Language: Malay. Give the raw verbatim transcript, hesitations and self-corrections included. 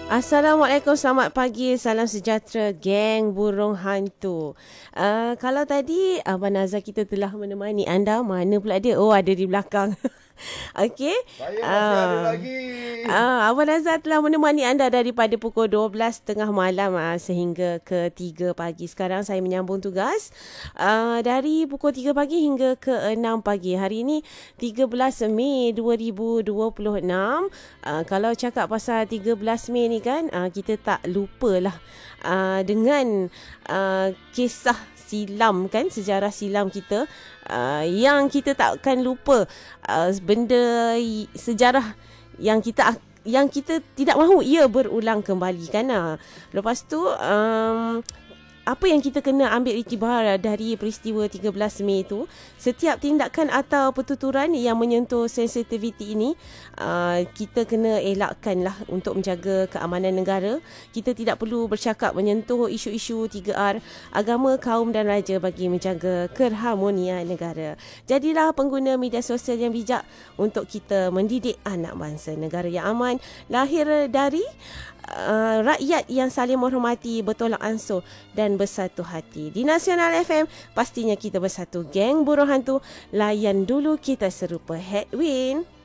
Assalamualaikum, selamat pagi, salam sejahtera geng burung hantu. Uh, kalau tadi Abang Nazar kita telah menemani anda, mana pula dia? Oh, ada di belakang. Okey. Saya masih uh, ada lagi. Uh, Abang Nazar telah menemani anda daripada pukul dua belas tiga puluh malam uh, sehingga ke tiga pagi. Sekarang saya menyambung tugas uh, dari pukul tiga pagi hingga ke enam pagi. Hari ini tiga belas Mei dua ribu dua puluh enam. Uh, kalau cakap pasal tiga belas Mei ni kan, uh, kita tak lupalah uh, dengan uh, kisah silam kan, sejarah silam kita uh, yang kita takkan lupa, uh, benda sejarah yang kita yang kita tidak mahu ia berulang kembali kan. Uh. Lepas tu um, apa yang kita kena ambil iktibar dari peristiwa tiga belas Mei itu, setiap tindakan atau pertuturan yang menyentuh sensitiviti ini, uh, kita kena elakkanlah untuk menjaga keamanan negara. Kita tidak perlu bercakap menyentuh isu-isu tiga R, agama, kaum dan raja bagi menjaga keharmonian negara. Jadilah pengguna media sosial yang bijak untuk kita mendidik anak bangsa. Negara yang aman lahir dari Uh, rakyat yang saling menghormati, bertolak ansur dan bersatu hati. Di Nasional F M, pastinya kita bersatu geng burung hantu. Layan dulu kita serupa headwind.